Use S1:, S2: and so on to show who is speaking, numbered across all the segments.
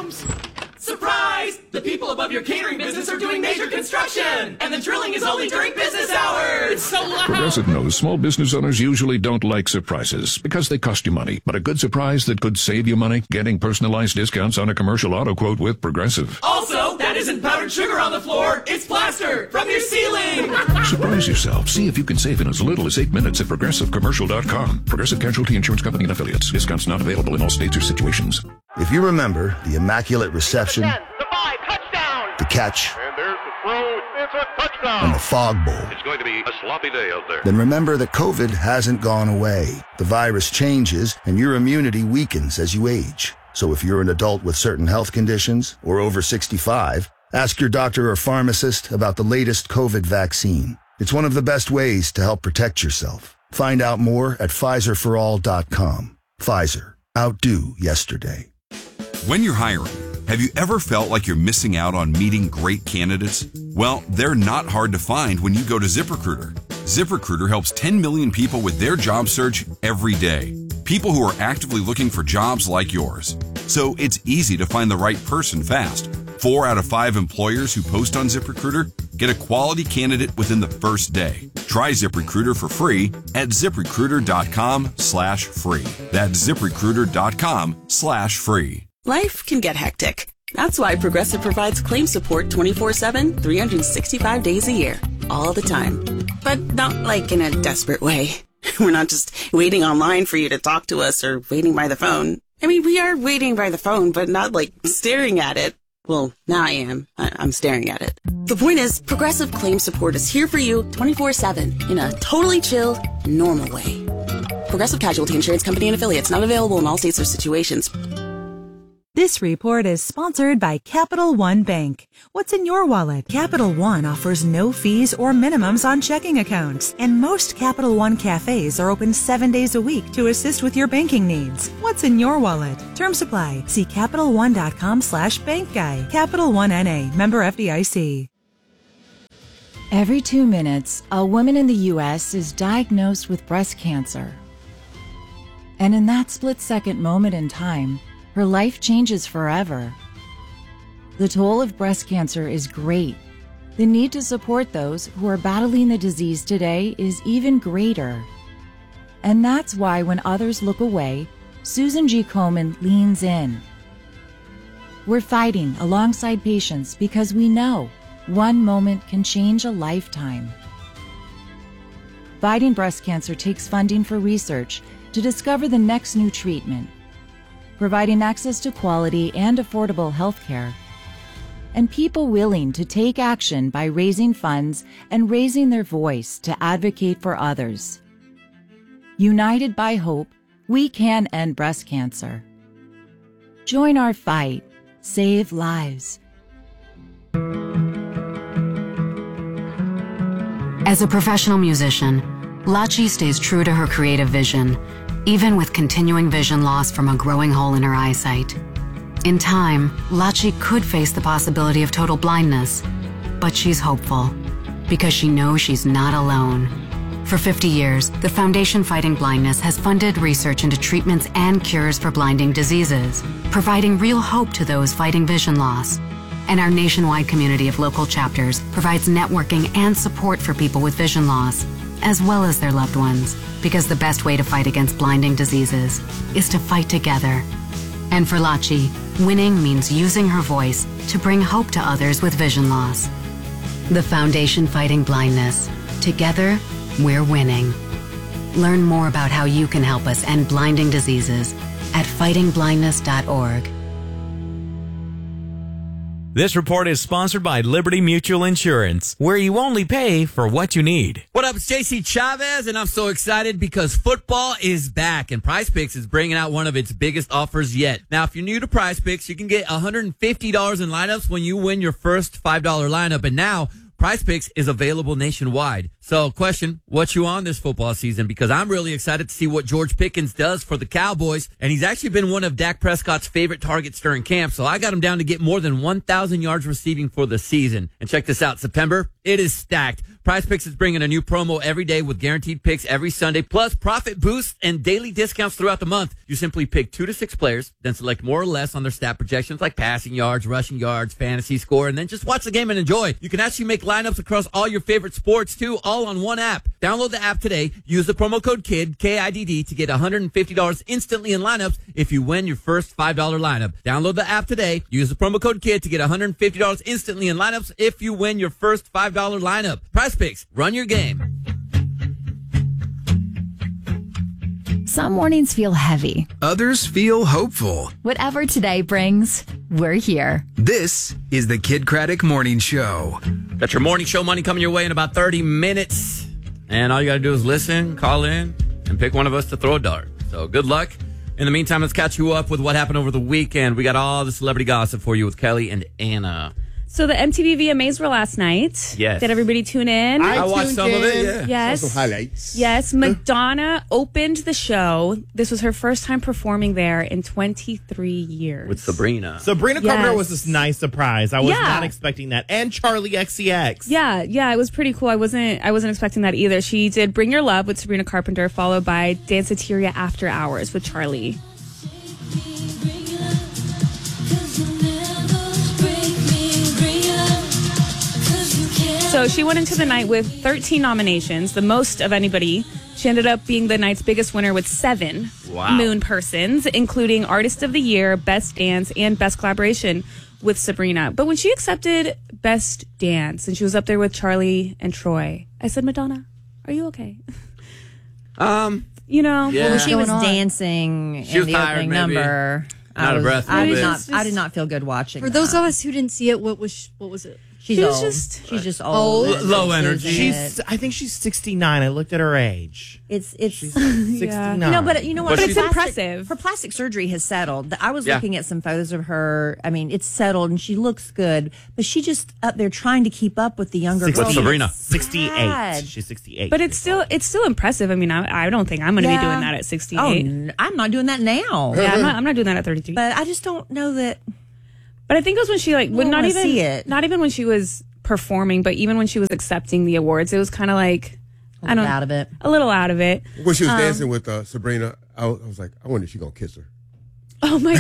S1: homes. Surprise! The people above your catering business are doing major construction, and the drilling is only during business hours. It's so loud.
S2: Progressive knows small business owners usually don't like surprises because they cost you money. But a good surprise that could save you money, getting personalized discounts on a commercial auto quote with Progressive.
S1: Also, that isn't powdered sugar on the floor. It's plaster from your ceiling.
S2: Surprise yourself. See if you can save in as little as 8 minutes at ProgressiveCommercial.com. Progressive Casualty Insurance Company and Affiliates. Discounts not available in all states or situations.
S3: If you remember the immaculate reception,
S4: the 5, touchdown,
S3: the catch,
S4: and there's the throw, it's a touchdown,
S3: and the fog bowl,
S4: it's going to be a sloppy day out there.
S3: Then remember that COVID hasn't gone away. The virus changes, and your immunity weakens as you age. So if you're an adult with certain health conditions or over 65, ask your doctor or pharmacist about the latest COVID vaccine. It's one of the best ways to help protect yourself. Find out more at PfizerForAll.com. Pfizer. Outdo yesterday.
S5: When you're hiring, have you ever felt like you're missing out on meeting great candidates? Well, they're not hard to find when you go to ZipRecruiter. ZipRecruiter helps 10 million people with their job search every day. People who are actively looking for jobs like yours. So it's easy to find the right person fast. 4 out of 5 employers who post on ZipRecruiter get a quality candidate within the first day. Try ZipRecruiter for free at ZipRecruiter.com/free. That's ZipRecruiter.com/free.
S6: Life can get hectic. That's why Progressive provides claim support 24/7, 365 days a year, all the time. But not like in a desperate way. We're not just waiting online for you to talk to us or waiting by the phone. I mean, we are waiting by the phone, but not like staring at it. Well, now I am. I'm staring at it. The point is, Progressive Claim Support is here for you 24/7 in a totally chill, normal way. Progressive Casualty Insurance Company and Affiliates, not available in all states or situations.
S7: This report is sponsored by Capital One Bank. What's in your wallet? Capital One offers no fees or minimums on checking accounts, and most Capital One cafes are open 7 days a week to assist with your banking needs. What's in your wallet? Terms apply. See CapitalOne.com/bankguy. Capital One N.A. Member FDIC.
S8: Every 2 minutes, a woman in the U.S. is diagnosed with breast cancer. And in that split-second moment in time, her life changes forever. The toll of breast cancer is great. The need to support those who are battling the disease today is even greater. And that's why when others look away, Susan G. Komen leans in. We're fighting alongside patients because we know one moment can change a lifetime. Fighting breast cancer takes funding for research to discover the next new treatment, providing access to quality and affordable health care, and people willing to take action by raising funds and raising their voice to advocate for others. United by hope, we can end breast cancer. Join our fight. Save lives.
S9: As a professional musician, Lachi stays true to her creative vision, even with continuing vision loss from a growing hole in her eyesight. In time, Lachi could face the possibility of total blindness, but she's hopeful because she knows she's not alone. For 50 years, the Foundation Fighting Blindness has funded research into treatments and cures for blinding diseases, providing real hope to those fighting vision loss. And our nationwide community of local chapters provides networking and support for people with vision loss, as well as their loved ones, because the best way to fight against blinding diseases is to fight together. And for Lachi, winning means using her voice to bring hope to others with vision loss. The Foundation Fighting Blindness. Together, we're winning. Learn more about how you can help us end blinding diseases at fightingblindness.org.
S10: This report is sponsored by Liberty Mutual Insurance, where you only pay for what you need.
S11: What up, it's JC Chavez, and I'm so excited because football is back, and PrizePicks is bringing out one of its biggest offers yet. Now, if you're new to PrizePicks, you can get $150 in lineups when you win your first $5 lineup, and now PrizePicks is available nationwide. So, question, what you on this football season? Because I'm really excited to see what George Pickens does for the Cowboys, and he's actually been one of Dak Prescott's favorite targets during camp, so I got him down to get more than 1,000 yards receiving for the season. And check this out, September it is stacked. Prize Picks is bringing a new promo every day with guaranteed picks every Sunday, plus profit boosts and daily discounts throughout the month. You simply pick 2 to 6 players, then select more or less on their stat projections like passing yards, rushing yards, fantasy score, and then just watch the game and enjoy. You can actually make lineups across all your favorite sports, too, all on one app. Download the app today. Use the promo code KIDD, K-I-D-D, to get $150 instantly in lineups if you win your first $5 lineup. Download the app today. Use the promo code KIDD to get $150 instantly in lineups if you win your first $5 lineup. Prize Picks. Run your game.
S8: Some mornings feel heavy.
S12: Others feel hopeful.
S8: Whatever today brings, we're here.
S12: This is the Kid Craddock Morning Show.
S11: Got your morning show money coming your way in about 30 minutes. And all you got to do is listen, call in, and pick one of us to throw a dart. So good luck. In the meantime, let's catch you up with what happened over the weekend. We got all the celebrity gossip for you with Kelly and Anna.
S13: So the MTV VMAs were last night.
S11: Yes.
S13: Did everybody tune in?
S11: I watched some of it, yeah.
S13: Yes.
S14: Saw some highlights.
S13: Yes. Madonna opened the show. This was her first time performing there in 23 years.
S11: With Sabrina.
S14: Sabrina Carpenter
S13: Yes.
S14: was this nice surprise. I was
S13: Yeah.
S14: not expecting that. And Charlie XCX.
S13: Yeah, it was pretty cool. I wasn't expecting that either. She did Bring Your Love with Sabrina Carpenter, followed by Danceteria After Hours with Charlie. So she went into the night with 13 nominations, the most of anybody. She ended up being the night's biggest winner with 7 Moon persons, including Artist of the Year, Best Dance, and Best Collaboration with Sabrina. But when she accepted Best Dance, and she was up there with Charlie and Troy, I said, Madonna, are you okay? You know,
S11: Yeah.
S15: When she was
S8: Going on?
S15: dancing
S11: She was
S15: in the
S11: tired,
S15: opening
S11: maybe.
S15: number,
S11: Out of breath a
S15: I
S11: little
S15: did not feel good watching.
S16: For those of us who didn't see it, what was it?
S15: She's
S13: She was
S15: old.
S13: just-
S15: She's just old.
S11: Low energy.
S14: I think she's 69. I looked at her age.
S15: It's
S14: She's 69.
S15: no, but you know what?
S11: But
S15: Her
S11: it's
S15: plastic-
S13: impressive.
S15: Her plastic surgery has settled. I was
S11: Yeah.
S15: looking at some photos of her. I mean, it's settled and she looks good, but she just up there trying to keep up with the younger girls.
S11: With Sabrina.
S14: 68.
S15: sad.
S14: She's 68.
S13: but it's still impressive. I mean, I don't think I'm going to be
S15: Yeah.
S13: doing that at 68.
S15: Oh, I'm not doing that now.
S13: Yeah, I'm not doing that at 33.
S15: But I just don't know that.
S13: But I think it was when she
S15: don't
S13: not
S15: wanna
S13: even
S15: see it.
S13: not even when she was performing, but even when she was accepting the awards, it was kind of like
S15: A little out of it.
S13: a little out of it.
S17: When she was dancing with Sabrina, I was like, I wonder if she's gonna kiss her.
S13: Oh my god!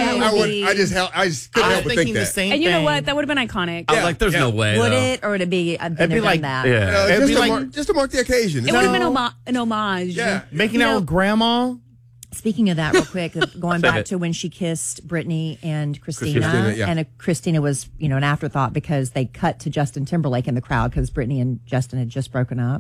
S17: I just couldn't help but think that.
S13: And you know what? That would have been iconic.
S11: I was like, there's no way.
S15: Would
S11: though.
S15: it, or would it be? I've been
S14: It'd be
S15: there,
S14: like-
S15: done that.
S11: Yeah.
S17: Just to mark the occasion.
S13: It would have been an homage.
S17: Yeah.
S14: Making out with grandma.
S15: Speaking of that, real quick, going
S11: Save
S15: back
S11: it.
S15: to when she kissed Britney and Christina,
S17: Christina, yeah.
S15: and Christina was, an afterthought because they cut to Justin Timberlake in the crowd because Britney and Justin had just broken up.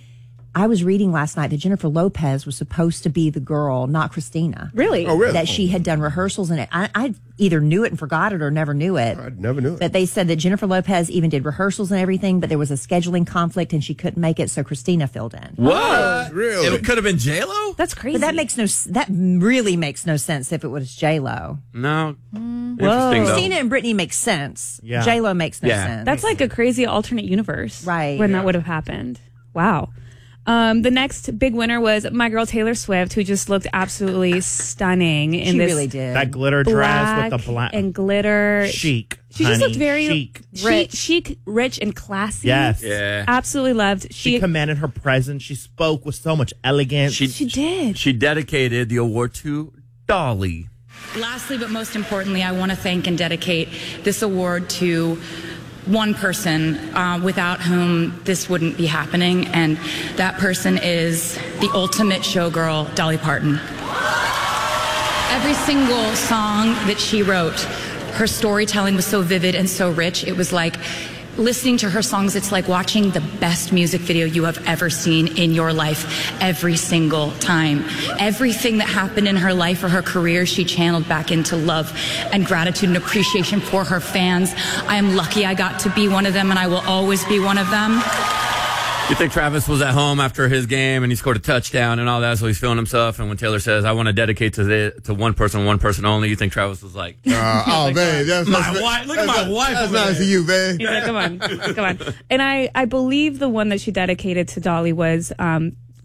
S15: I was reading last night that Jennifer Lopez was supposed to be the girl, not Christina.
S13: Really?
S17: Oh, really?
S15: That she had done rehearsals in it. I either knew it and forgot it or never knew it.
S17: I never knew it.
S15: But they said that Jennifer Lopez even did rehearsals and everything, but there was a scheduling conflict and she couldn't make it, so Christina filled in.
S11: What?
S17: Really?
S11: It could have been J-Lo?
S13: That's crazy.
S15: But that really makes no sense if it was J-Lo.
S11: No.
S13: Whoa.
S11: Interesting, though.
S15: Christina and Britney makes sense.
S14: Yeah.
S15: J-Lo makes no
S11: Yeah.
S15: sense.
S13: That's like a crazy alternate universe,
S15: Right.
S13: When that would have happened. Wow. The next big winner was my girl Taylor Swift, who just looked absolutely stunning in
S15: She
S13: this
S15: really did.
S14: That glitter dress with the
S13: black
S14: black.
S13: and glitter.
S14: Chic.
S13: She just
S14: honey,
S13: looked very
S14: chic.
S13: chic, rich, and classy.
S14: Yes.
S11: Yeah.
S13: Absolutely loved.
S14: She commanded her presence. She spoke with so much elegance.
S13: She did.
S11: She dedicated the award to Dolly.
S18: Lastly, but most importantly, I want to thank and dedicate this award to one person without whom this wouldn't be happening, and that person is the ultimate showgirl, Dolly Parton. Every single song that she wrote, her storytelling was so vivid and so rich. It was like listening to her songs, it's like watching the best music video you have ever seen in your life every single time. Everything that happened in her life or her career, she channeled back into love and gratitude and appreciation for her fans. I am lucky I got to be one of them, and I will always be one of them.
S11: You think Travis was at home after his game and he scored a touchdown and all that, so he's feeling himself. And when Taylor says, "I want to dedicate to one person only," you think Travis was like,
S17: "Oh man, that's
S11: my wife. Look at my wife.
S17: That's nice of you, man."
S13: He's like, come on. And I believe the one that she dedicated to Dolly was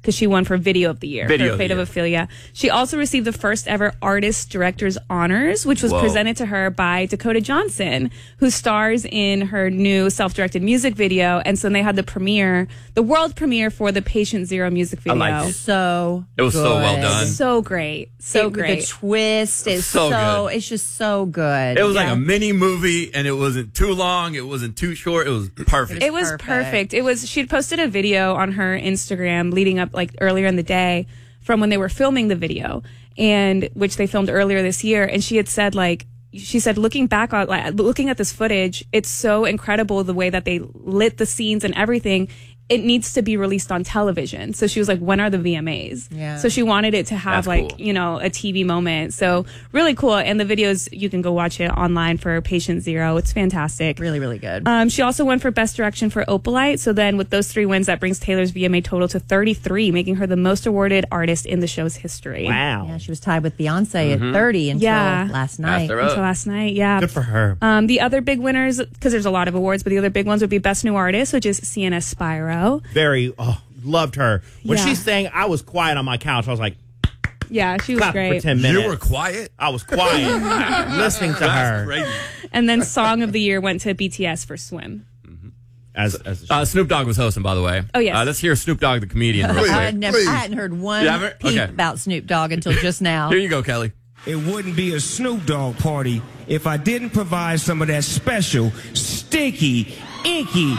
S13: because she won for Video of the Year
S19: Video
S13: for
S19: of
S13: Fate
S19: the
S13: of Ophelia. She also received the first ever Artist Director's Honors, which was presented to her by Dakota Johnson, who stars in her new self-directed music video. And so they had the world premiere for the Patient Zero music video.
S19: I liked it.
S15: So
S19: It was so well
S15: good.
S19: done.
S13: So great. So great.
S15: The twist is
S19: So good.
S15: it's just so good.
S19: It was like a mini movie, and it wasn't too long. It wasn't too short. It was perfect.
S13: It was perfect. She'd posted a video on her Instagram leading up like earlier in the day from when they were filming the video, and which they filmed earlier this year. And she had said looking back on, looking at this footage, it's so incredible the way that they lit the scenes and everything. It needs to be released on television. So she was like, when are the VMAs?
S15: Yeah.
S13: So she wanted it to have
S19: That's cool.
S13: a TV moment. So really cool. And the videos, you can go watch it online for Patient Zero. It's fantastic.
S15: Really, really good.
S13: She also won for Best Direction for Opalite. So then with those 3 wins, that brings Taylor's VMA total to 33, making her the most awarded artist in the show's history.
S14: Wow.
S15: Yeah, she was tied with Beyonce at 30 until last night.
S13: Until last night, yeah.
S14: Good for her.
S13: The other big winners, because there's a lot of awards, but the other big ones would be Best New Artist, which is Sienna Spyro.
S14: Loved her. When
S13: Yeah.
S14: she sang, I was quiet on my couch. I was like,
S13: Yeah, she was
S14: clap
S13: great.
S14: for 10 minutes.
S5: You were quiet?
S14: I was quiet listening to her.
S5: Crazy.
S13: And then Song of the Year went to BTS for Swim.
S14: As
S11: Snoop Dogg was hosting, by the way.
S13: Oh, yes.
S11: Let's hear Snoop Dogg, the comedian, real quick.
S15: I hadn't heard one
S11: You haven't?
S15: peep
S11: Okay.
S15: about Snoop Dogg until just now.
S11: Here you go, Kelly.
S20: It wouldn't be a Snoop Dogg party if I didn't provide some of that special, sticky, inky.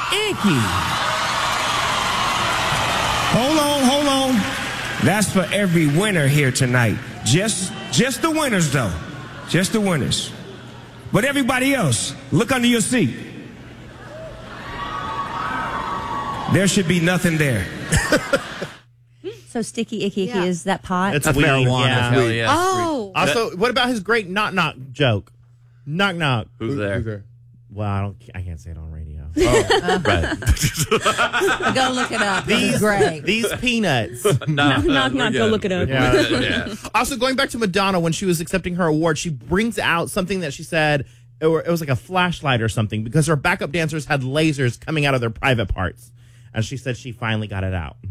S20: Hold on. That's for every winner here tonight. Just the winners, though. Just the winners. But everybody else, look under your seat. There should be nothing there.
S15: So sticky, icky is that pot?
S14: It's
S11: That's
S14: weed,
S11: marijuana.
S14: yeah.
S11: Hell yeah.
S16: Oh.
S14: Also, what about his great knock joke? Knock.
S11: Who's there?
S17: Who's there?
S14: Well, I can't say it on radio.
S11: Oh, right.
S15: Go look it up. This is great.
S14: These peanuts.
S13: Knock, go look it up.
S14: Yeah. Also, going back to Madonna, when she was accepting her award, she brings out something that she said, it was like a flashlight or something, because her backup dancers had lasers coming out of their private parts. And she said she finally got it out.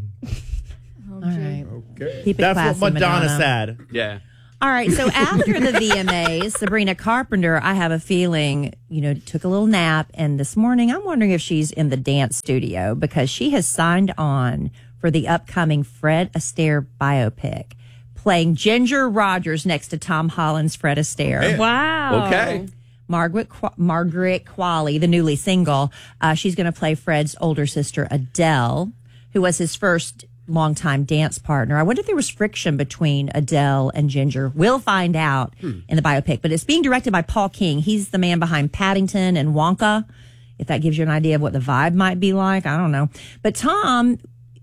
S15: All right.
S17: Okay.
S15: Keep it
S14: That's
S15: classy,
S14: what Madonna said.
S11: Yeah.
S15: All right. So after the VMAs, Sabrina Carpenter, I have a feeling, took a little nap. And this morning, I'm wondering if she's in the dance studio because she has signed on for the upcoming Fred Astaire biopic, playing Ginger Rogers next to Tom Holland's Fred Astaire.
S13: Wow.
S11: Okay.
S15: Margaret Qualley, the newly single, she's going to play Fred's older sister, Adele, who was his first longtime dance partner. I wonder if there was friction between Adele and Ginger. We'll find out in the biopic. But it's being directed by Paul King. He's the man behind Paddington and Wonka, if that gives you an idea of what the vibe might be like. I don't know. But Tom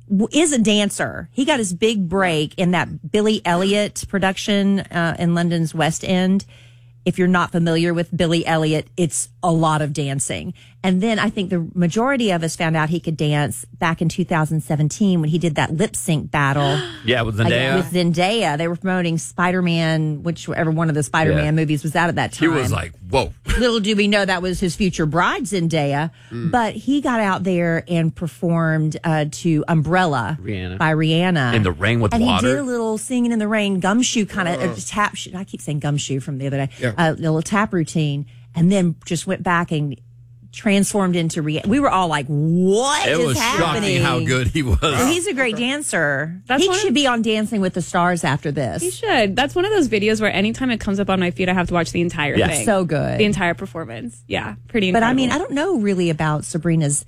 S15: is a dancer. He got his big break in that Billy Elliot production in London's West End. If you're not familiar with Billy Elliot, it's a lot of dancing. And then I think the majority of us found out he could dance back in 2017 when he did that lip sync battle.
S11: Yeah, with Zendaya.
S15: With Zendaya. They were promoting Spider-Man, whichever one of the Spider-Man movies was out at that time.
S11: He was like, whoa.
S15: Little do we know that was his future bride, Zendaya. But he got out there and performed to Umbrella by Rihanna.
S11: In the rain with
S15: and
S11: water.
S15: he did a little singing in the rain, gumshoe kind of tap. I keep saying gumshoe from the other day.
S17: Yeah.
S15: A little tap routine. And then just went back and transformed into Rihanna. We were all like, what
S11: It
S15: is
S11: was
S15: happening?
S11: shocking how good he was.
S15: And he's a great dancer.
S13: That's
S15: He
S13: one
S15: should
S13: of-
S15: be on Dancing with the Stars after this.
S13: You should. That's one of those videos where anytime it comes up on my feed, I have to watch the entire
S15: Yeah.
S13: thing.
S15: So good.
S13: The entire performance. Yeah, pretty
S15: But
S13: incredible.
S15: I mean, I don't know really about Sabrina's.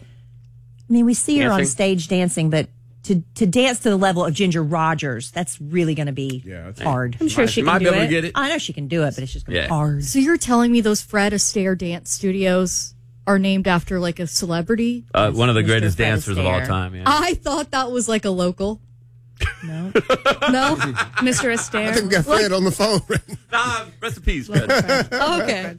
S15: I mean, we see her on
S11: Dancing?
S15: stage dancing, but to dance to the level of Ginger Rogers, that's really going to be hard.
S13: I'm sure she can do it.
S15: I know she can do it, but it's just going to be hard.
S16: So you're telling me those Fred Astaire dance studios are named after like a celebrity?
S11: One of the greatest
S16: Fred
S11: dancers of all
S16: Astaire.
S11: time. Yeah.
S16: I thought that was like a local. No. No?
S13: Mr. Astaire.
S17: I think we got Fred on the phone.
S11: Recipes,
S13: Fred.
S16: Okay.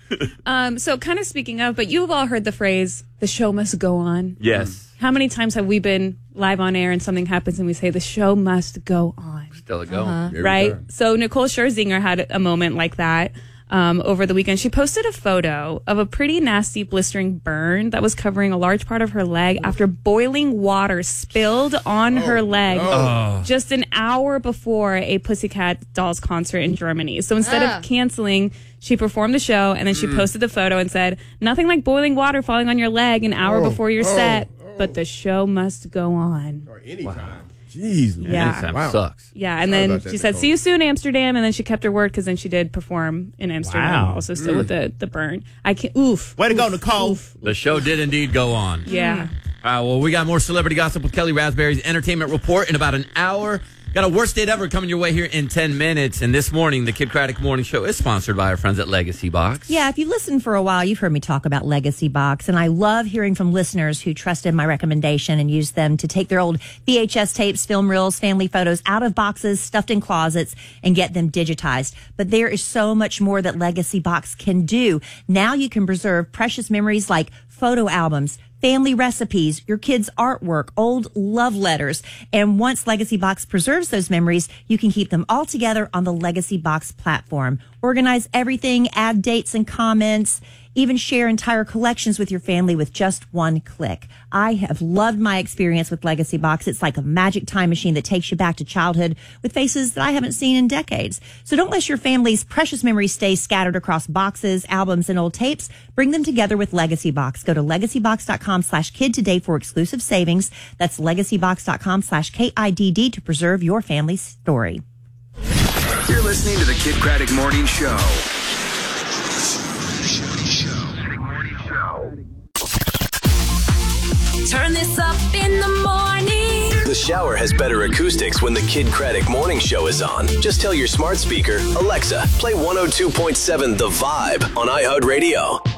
S13: So kind of speaking of, but you've all heard the phrase, the show must go on.
S11: Yes.
S13: How many times have we been live on air and something happens and we say, the show must go on?
S11: Still a go.
S13: Right? So Nicole Scherzinger had a moment like that. over the weekend. She posted a photo of a pretty nasty blistering burn that was covering a large part of her leg after boiling water spilled on her leg just an hour before a Pussycat Dolls concert in Germany. So instead of canceling, she performed the show, and then she posted the photo and said, "Nothing like boiling water falling on your leg an hour before your set, but the show must go on."
S17: Or anytime. Jeez, man.
S13: Yeah.
S11: Anytime sucks.
S13: Yeah, and then she said, "See you soon, Amsterdam," and then she kept her word because then she did perform in Amsterdam, also still with the burn. I can't. Oof.
S14: Way to go, Nicole.
S11: The show did indeed go on.
S13: Yeah.
S11: Well, we got more celebrity gossip with Kelly Raspberry's Entertainment Report in about an hour. Got a worst date ever coming your way here in 10 minutes. And this morning, the Kid Craddock Morning Show is sponsored by our friends at Legacy Box.
S15: Yeah, if you've listened for a while, you've heard me talk about Legacy Box. And I love hearing from listeners who trusted my recommendation and used them to take their old VHS tapes, film reels, family photos out of boxes, stuffed in closets, and get them digitized. But there is so much more that Legacy Box can do. Now you can preserve precious memories like photo albums, family recipes, your kids' artwork, old love letters. And once Legacy Box preserves those memories, you can keep them all together on the Legacy Box platform. Organize everything, add dates and comments, even share entire collections with your family with just one click. I have loved my experience with Legacy Box. It's like a magic time machine that takes you back to childhood with faces that I haven't seen in decades. So don't let your family's precious memories stay scattered across boxes, albums, and old tapes. Bring them together with Legacy Box. Go to legacybox.com/kid today for exclusive savings. That's legacybox.com/KIDD to preserve your family's story.
S12: You're listening to the Kid Craddock Morning Show.
S21: Turn this up in the morning.
S22: The shower has better acoustics when the Kid Craddock Morning Show is on. Just tell your smart speaker, Alexa, play 102.7 The Vibe on iHeartRadio.